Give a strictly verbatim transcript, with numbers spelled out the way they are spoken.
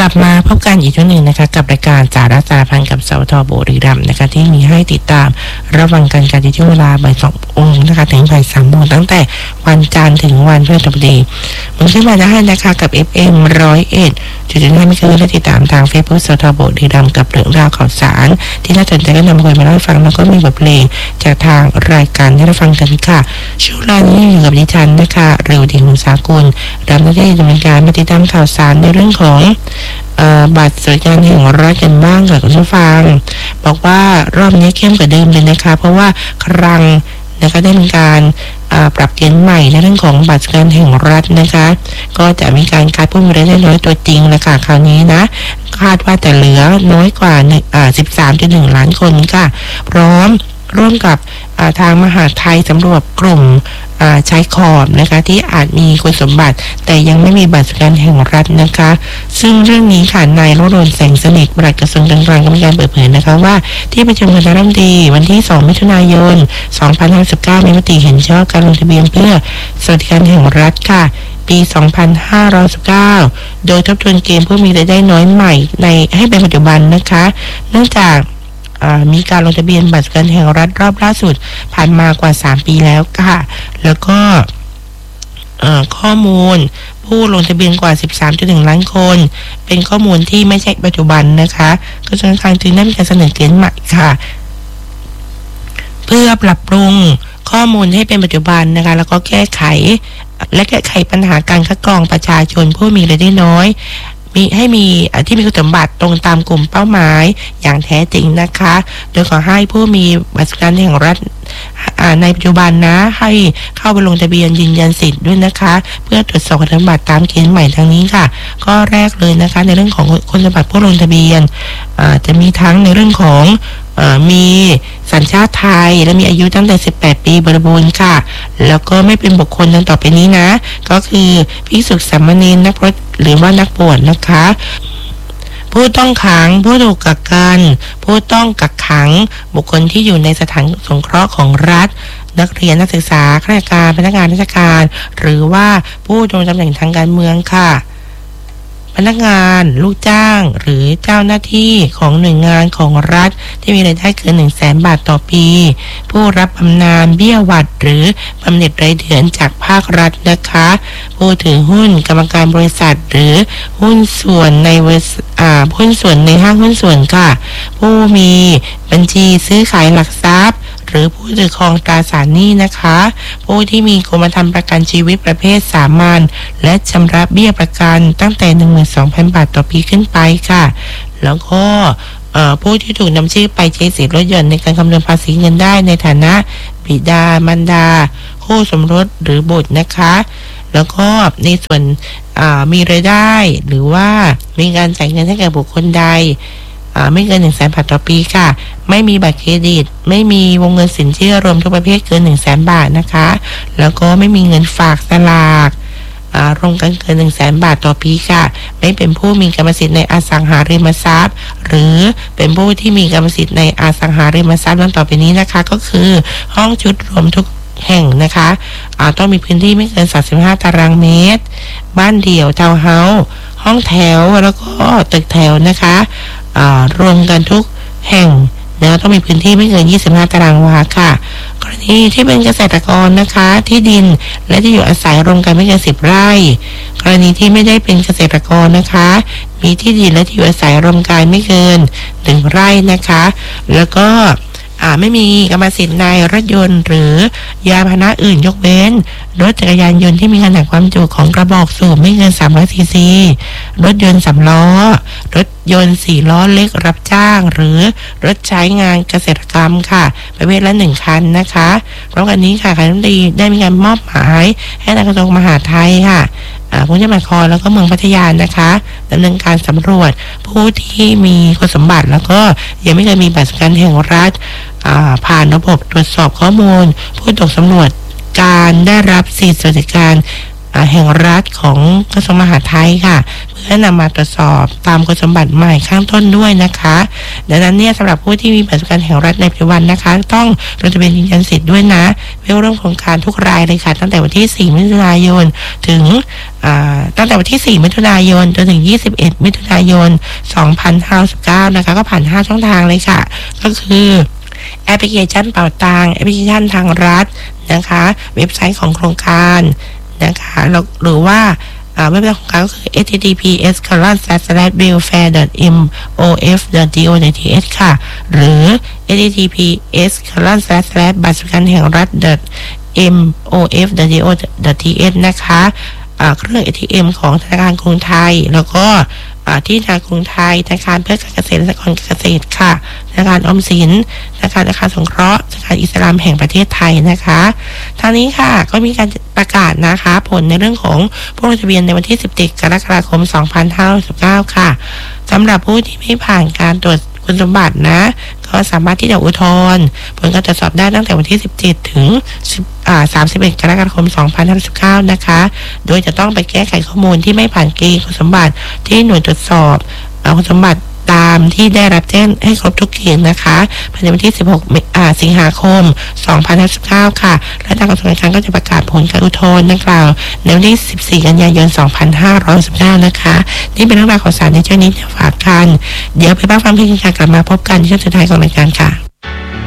ลับมาพบกันอีกช่วงหนึ่งนะคะกับรายการสาระสารพันกับสวทบุรีรัมย์นะคะที่มีให้ติดตามระวังกันการที่เวลาบ่ายสองโมงนะคะถึงบ่ายสามโมงตั้งแต่วันจันทร์ถึงวันพฤหัสบดีมันขึ้นมาได้นะคะกับ เอฟ เอ็ม ร้อยเอ็ดจุดห้าไม่เกินและติดตามทางเฟซบุ๊กสวทบุรีรัมย์กับเรื่องราวข่าวสารที่น่าสนใจก็นำมาคุยมาเล่าให้ฟังแล้วก็มีบทเพลงจากทางรายการให้เราฟังกันค่ะช่วงเวลานี้อยู่กับดิฉันนะคะเร็วดีหุ่นสากลรับหน้าที่ดำเนินการมาติดตามข่าวสารในเรื่องของบัตรสวัสดิการแห่งรัฐกันบ้างค่ะคุณผู้ฟังบอกว่ารอบนี้เข้มกว่าเดิมเลยนะคะเพราะว่าครั้งนะคะได้มีการปรับเกณฑ์ใหม่ในเรื่องของบัตรสวัสดิการแห่งรัฐนะคะก็จะมีการคัดผู้มีรายได้น้อยตัวจริงละค่ะคราวนี้นะคาดว่าจะเหลือน้อยกว่า สิบสามจุดหนึ่ง ล้านคนค่ะพร้อมร่วมกับทางมหาดไทยสำรวจกลุ่มใช้ขอบนะคะที่อาจมีคุณสมบัติแต่ยังไม่มีบัตรสวัสดิการแห่งรัฐนะคะซึ่งเรื่องนี้ค่ะนายโรจน์แสงสนิทปลัดกระทรวงการคลังก็มีการเปิดเผยนะคะว่าที่ประชุมคณะรัฐมนตรีวันที่สองมิถุนายนสองพันห้าร้อยสิบเก้ามีมติเห็นชอบการลงทะเบียนเพื่อสวัสดิการแห่งรัฐค่ะปีสองพันห้าร้อยสิบเก้าโดยทบทวนเกณฑ์ผู้มีรายได้น้อยใหม่ในให้เป็นปัจจุบันนะคะเนื่องจากมีการลงทะเบียนบัตรสวัสดิการแห่งรัฐรอบล่าสุดผ่านมากว่าสามปีแล้วค่ะแล้วก็ข้อมูลผู้ลงทะเบียนกว่า สิบสามจุดหนึ่ง ล้านคนเป็นข้อมูลที่ไม่ใช่ปัจจุบันนะคะกระทรวงการคลังจึงได้มีการเสนอเกณฑ์ใหม่ค่ะเพื่อปรับปรุงข้อมูลให้เป็นปัจจุบันนะคะแล้วก็แก้ไขและแก้ไขปัญหาการคัดกรองประชาชนผู้มีรายได้น้อยมีให้มีที่มีคุณสมบัติตรงตามกลุ่มเป้าหมายอย่างแท้จริงนะคะโดยขอให้ผู้มีบัตรสวัสดิการแห่งรัฐในปัจจุบันนะให้เข้าไปลงทะเบียนยืนยันสิทธิ์ด้วยนะคะเพื่อตรวจสอบคุณสมบัติตามเกณฑ์ใหม่ทางนี้ค่ะก็แรกเลยนะคะในเรื่องของคุณสมบัติผู้ลงทะเบียนจะมีทั้งในเรื่องของมีสัญชาติไทยและมีอายุตั้งแต่สิบแปดปีบริบูรณ์ค่ะแล้วก็ไม่เป็นบุคคลดังต่อไปนี้นะก็คือภิกษุสามเณรนักพรตหรือว่านักบวชนะคะผู้ต้องขังผู้ถูกกักกันผู้ต้องกักขังบุคคลที่อยู่ในสถานสงเคราะห์ของรัฐนักเรียนนักศึกษาข้าราชการพนักงานราชการหรือว่าผู้ดำรงตำแหน่งทางการเมืองค่ะพนักงานลูกจ้างหรือเจ้าหน้าที่ของหน่วยงานของรัฐที่มีรายได้เกิน หนึ่งแสน บาทต่อปีผู้รับบำนาญเบี้ยหวัดหรือบำเหน็จรายเดือนจากภาครัฐนะคะผู้ถือหุ้นกรรมการบริษัทหรือหุ้นส่วนในอ่าหุ้นส่วนในห้างหุ้นส่วนค่ะผู้มีบัญชีซื้อขายหลักทรัพย์หรือผู้ถือครองตราสารหนี้นะคะผู้ที่มีกรมธรรม์ประกันชีวิตประเภทสามัญและชำระเบี้ยประกันตั้งแต่ หนึ่งหมื่นสองพัน บาทต่อปีขึ้นไปค่ะแล้วก็ผู้ที่ถูกนำชื่อไปใช้สิทธิลดหย่อนในการคำนวณภาษีเงินได้ในฐานะบิดามารดาคู่สมรสหรือบุตรนะคะแล้วก็ในส่วนมีรายได้หรือว่ามีการจ่ายเงินให้แก่บุคคลใดไม่เกิน หนึ่งแสน บาทต่อปีค่ะไม่มีบัตรเครดิตไม่มีวงเงินสินเชื่อรวมทุกประเภทเกิน หนึ่งแสน บาทนะคะแล้วก็ไม่มีเงินฝากสลากรวมกันเกิน หนึ่งแสน บาทต่อปีค่ะไม่เป็นผู้มีกรรมสิทธิ์ในอสังหาริมทรัพย์หรือเป็นผู้ที่มีกรรมสิทธิ์ในอสังหาริมทรัพย์ดังต่อไปนี้นะคะก็คือห้องชุดรวมทุกแห่งนะคะต้องมีพื้นที่ไม่เกินสามสิบห้าตารางเมตรบ้านเดี่ยวทาวน์เฮาส์ห้องแถวแล้วก็ตึกแถวนะคะรวมกันทุกแห่งนะต้องมีพื้นที่ไม่เกินยี่สิบห้าตารางวาค่ะกรณีที่เป็นเกษตรกรนะคะที่ดินและที่อยู่อาศัยรวมกันไม่เกินสิบไร่กรณีที่ไม่ได้เป็นเกษตรกรนะคะมีที่ดินและที่อยู่อาศัยรวมกันไม่เกินหนึ่งไร่นะคะแล้วก็อ่าไม่มีกรรมสิทธิ์ในรถยนต์หรือยานพาหนะอื่นยกเว้นรถจักรยานยนต์ที่มีขนาดความจุของกระบอกสูบไม่เกินสามร้อยซีซีรถยนต์สามล้อรถยนต์สี่ล้อเล็กรับจ้างหรือรถใช้งานเกษตรกรรมค่ะประเภทละหนึ่งคันนะคะพร้อมกันนี้ค่ะคณะรัฐมนตรีได้มีการมอบหมายให้ทางกระทรวงมหาดไทยค่ะกรุงเทพมหานครแล้วก็เมืองพัทยานะคะดำเนินการสำรวจผู้ที่มีคุณสมบัติแล้วก็ยังไม่เคยมีบัตรสวัสดิการแห่งรัฐผ่านระบบตรวจสอบข้อมูลผู้ตกสำรวจการได้รับสิทธิสวัสดิการแห่งรัฐของกระทรวงมหาดไทยค่ะเพื่อพื่อนำมาตรวจสอบตามคุณสมบัติใหม่ข้างต้นด้วยนะคะดังนั้นเนี่ยสำหรับผู้ที่มีบัตรสวัสดิการแห่งรัฐในปัจจุบันนะคะต้องลงทะเบียนยืนยันสิทธิ์ด้วยนะเพื่อร่วมโครงการทุกรายเลยค่ะตั้งแต่วันที่สี่มิถุนายนถึงตั้งแต่วันที่สี่มิถุนายนจนถึงยี่สิบเอ็ดมิถุนายนสองพันห้าร้อยสิบเก้านะคะก็ผ่านห้าช่องทางเลยค่ะก็คือแอปพลิเคชันเป๋าตังค์แอปพลิเคชันทางรัฐนะคะเว็บไซต์ของโครงการนะคะหรือว่าเว็บไซต์ของการก็คือ เอช ที ที พี เอส colon slash slash welfare dot m o f dot go dot t h ค่ะหรือ เอช ที ที พี เอส colon slash slash บัตรสวัสดิการแห่งรัฐ m o f dot go dot t h นะคะเครื่อง เอ ที เอ็ม ของธนาคารกรุงไทยแล้วก็ที่ธนาคารกรุงไทยธนาคารเพื่อการเกษตรและสหกรณ์เกษตรค่ะธนาคารออมสินธนาคารธนาคารสงเคราะห์ธนาคารอิสลามแห่งประเทศไทยนะคะทางนี้ค่ะก็มีการประกาศนะคะผลในเรื่องของผู้ลงทะเบียนในวันที่สิบเจ็ดกรกฎาคมสองพันห้าร้อยสิบเก้าค่ะสำหรับผู้ที่ไม่ผ่านการตรวจคุณสมบัตินะก็สามารถที่จะอุทธรณ์ผลการตรวจสอบได้ตั้งแต่วันที่สิบเจ็ดถึงสามสิบเอ็ดกรกฎาคมสองพันห้าร้อยสิบเก้านะคะโดยจะต้องไปแก้ไขข้อมูลที่ไม่ผ่านเกณฑ์คุณสมบัติที่หน่วยตรวจสอบคุณสมบัติตามที่ได้รับแจ้งให้ครบทุกเกณฑ์นะคะภายในวันที่สิบหกสิงหาคมสองพันห้าร้อยสิบเก้าค่ะและทางกระทรวงการคลังก็จะประกาศผลการอุทธรณ์ดังกล่าวในวันที่สิบสี่กันยายนสองพันห้าร้อยสิบเก้านะคะนี่เป็นเรื่องราวของสารในช่วงนี้ฝากกันเดี๋ยวไปบ้างฟังเพลงกันกลับมาพบกันในช่วงสุดท้ายของรายการค่ะ